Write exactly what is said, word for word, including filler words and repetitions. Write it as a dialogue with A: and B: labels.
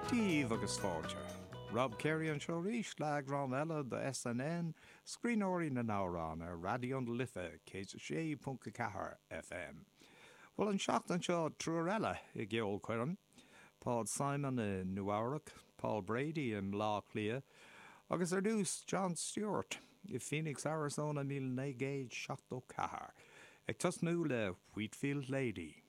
A: Díomh agus fáilte. Rob Carey an seo ríis leag rán eile de S N N, scríóirí na nárán ar radio an Lithe, cé sé punca cethair F M. Well an seacht an seo trúr eile I gceol cuireann. Pád Simon I Nuairach, Paul Brady in Lá Clia, agus ar dús John Stewart I Phoenix, Arizona mil naigéid seachtó cethair. Ag tasnú le Wheatfield Lady.